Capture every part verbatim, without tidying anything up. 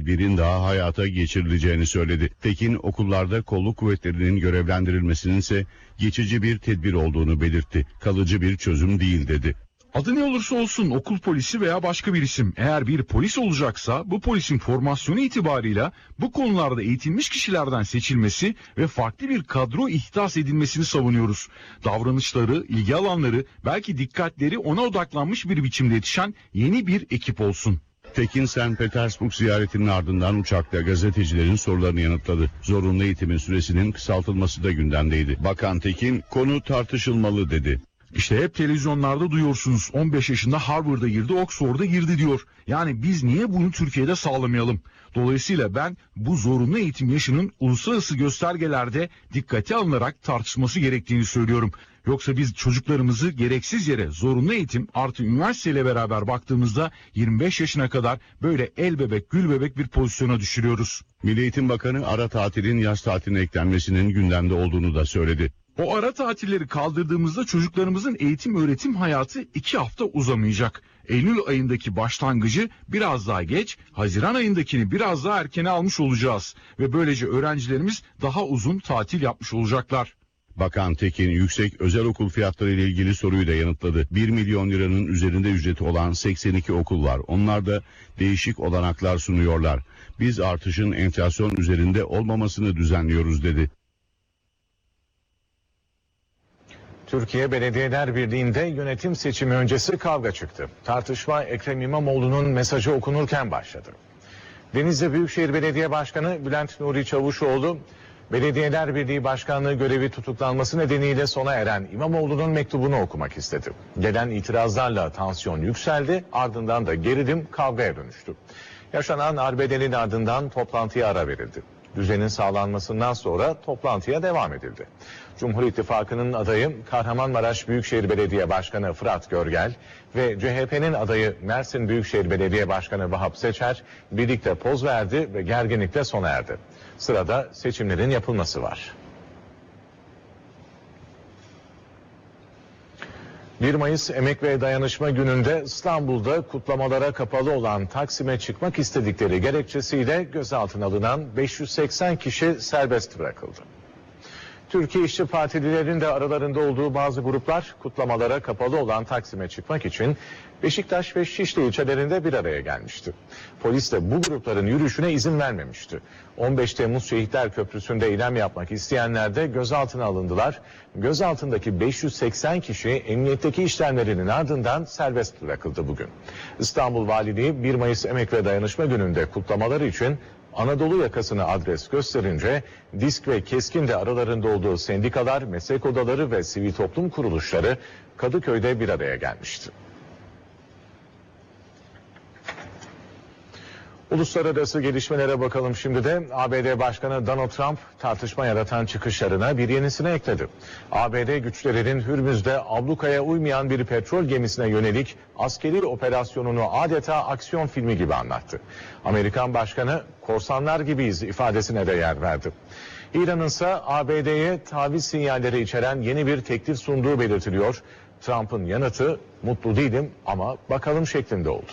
tedbirin daha hayata geçirileceğini söyledi. Tekin okullarda kolluk kuvvetlerinin görevlendirilmesinin ise geçici bir tedbir olduğunu belirtti. Kalıcı bir çözüm değil dedi. Adı ne olursa olsun okul polisi veya başka bir isim eğer bir polis olacaksa bu polisin formasyonu itibarıyla bu konularda eğitilmiş kişilerden seçilmesi ve farklı bir kadro ihdas edilmesini savunuyoruz. Davranışları, ilgi alanları, belki dikkatleri ona odaklanmış bir biçimde yetişen yeni bir ekip olsun. Tekin, Sankt Petersburg ziyaretinin ardından uçakta gazetecilerin sorularını yanıtladı. Zorunlu eğitimin süresinin kısaltılması da gündemdeydi. Bakan Tekin, konu tartışılmalı dedi. İşte hep televizyonlarda duyuyorsunuz, on beş yaşında Harvard'a girdi, Oxford'a girdi diyor. Yani biz niye bunu Türkiye'de sağlamayalım? Dolayısıyla ben bu zorunlu eğitim yaşının uluslararası göstergelerde dikkate alınarak tartışması gerektiğini söylüyorum. Yoksa biz çocuklarımızı gereksiz yere zorunlu eğitim artı üniversiteyle beraber baktığımızda yirmi beş yaşına kadar böyle el bebek gül bebek bir pozisyona düşürüyoruz. Milli Eğitim Bakanı ara tatilin yaz tatiline eklenmesinin gündemde olduğunu da söyledi. O ara tatilleri kaldırdığımızda çocuklarımızın eğitim öğretim hayatı iki hafta uzamayacak. Eylül ayındaki başlangıcı biraz daha geç, Haziran ayındakini biraz daha erkene almış olacağız. Ve böylece öğrencilerimiz daha uzun tatil yapmış olacaklar. Bakan Tekin, yüksek özel okul fiyatları ile ilgili soruyu da yanıtladı. bir milyon liranın üzerinde ücreti olan seksen iki okul var. Onlar da değişik olanaklar sunuyorlar. Biz artışın enflasyon üzerinde olmamasını düzenliyoruz dedi. Türkiye Belediyeler Birliği'nde yönetim seçimi öncesi kavga çıktı. Tartışma Ekrem İmamoğlu'nun mesajı okunurken başladı. Denizli Büyükşehir Belediye Başkanı Bülent Nuri Çavuşoğlu, Belediyeler Birliği Başkanlığı görevi tutuklanması nedeniyle sona eren İmamoğlu'nun mektubunu okumak istedi. Gelen itirazlarla tansiyon yükseldi, ardından da gerilim kavgaya dönüştü. Yaşanan arbedenin ardından toplantıya ara verildi. Düzenin sağlanmasından sonra toplantıya devam edildi. Cumhur İttifakı'nın adayı Kahramanmaraş Büyükşehir Belediye Başkanı Fırat Görgel ve C H P'nin adayı Mersin Büyükşehir Belediye Başkanı Vahap Seçer birlikte poz verdi ve gerginlikle sona erdi. Sırada seçimlerin yapılması var. bir Mayıs Emek ve Dayanışma Günü'nde İstanbul'da kutlamalara kapalı olan Taksim'e çıkmak istedikleri gerekçesiyle gözaltına alınan beş yüz seksen kişi serbest bırakıldı. Türkiye İşçi Partililerin de aralarında olduğu bazı gruplar kutlamalara kapalı olan Taksim'e çıkmak için Beşiktaş ve Şişli ilçelerinde bir araya gelmişti. Polis de bu grupların yürüyüşüne izin vermemişti. on beş Temmuz Şehitler Köprüsü'nde eylem yapmak isteyenler de gözaltına alındılar. Gözaltındaki beş yüz seksen kişi emniyetteki işlemlerinin ardından serbest bırakıldı bugün. İstanbul Valiliği bir Mayıs Emek ve Dayanışma Günü'nde kutlamaları için Anadolu yakasını adres gösterince DİSK ve KESK'in de aralarında olduğu sendikalar, meslek odaları ve sivil toplum kuruluşları Kadıköy'de bir araya gelmişti. Uluslararası gelişmelere bakalım şimdi de. A B D Başkanı Donald Trump tartışma yaratan çıkışlarına bir yenisini ekledi. A B D güçlerinin Hürmüz'de ablukaya uymayan bir petrol gemisine yönelik askeri operasyonunu adeta aksiyon filmi gibi anlattı. Amerikan Başkanı korsanlar gibiyiz ifadesine de yer verdi. İran'ın ise A B D'ye taviz sinyalleri içeren yeni bir teklif sunduğu belirtiliyor. Trump'ın yanıtı mutlu değilim ama bakalım şeklinde oldu.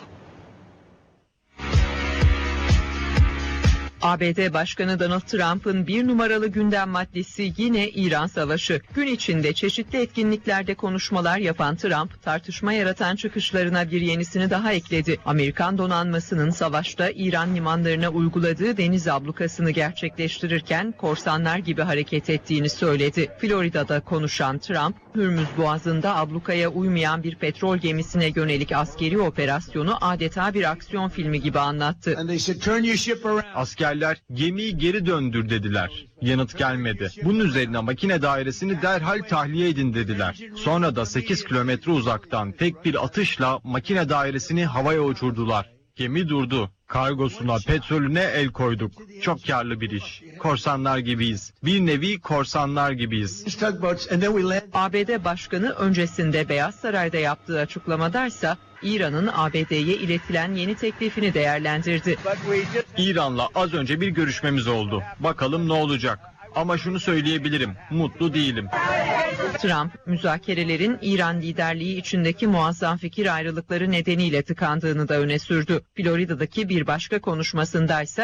A B D Başkanı Donald Trump'ın bir numaralı gündem maddesi yine İran Savaşı. Gün içinde çeşitli etkinliklerde konuşmalar yapan Trump, tartışma yaratan çıkışlarına bir yenisini daha ekledi. Amerikan donanmasının savaşta İran limanlarına uyguladığı deniz ablukasını gerçekleştirirken korsanlar gibi hareket ettiğini söyledi. Florida'da konuşan Trump, Hürmüz Boğazı'nda ablukaya uymayan bir petrol gemisine yönelik askeri operasyonu adeta bir aksiyon filmi gibi anlattı. Askerler gemiyi geri döndür dediler. Yanıt gelmedi. Bunun üzerine makine dairesini derhal tahliye edin dediler. Sonra da sekiz kilometre uzaktan tek bir atışla makine dairesini havaya uçurdular. Gemi durdu. Kargosuna, petrolüne el koyduk. Çok karlı bir iş. Korsanlar gibiyiz. Bir nevi korsanlar gibiyiz. A B D Başkanı öncesinde Beyaz Saray'da yaptığı açıklamadaysa İran'ın A B D'ye iletilen yeni teklifini değerlendirdi. İran'la az önce bir görüşmemiz oldu. Bakalım ne olacak. Ama şunu söyleyebilirim, mutlu değilim. Trump, müzakerelerin İran liderliği içindeki muazzam fikir ayrılıkları nedeniyle tıkandığını da öne sürdü. Florida'daki bir başka konuşmasındaysa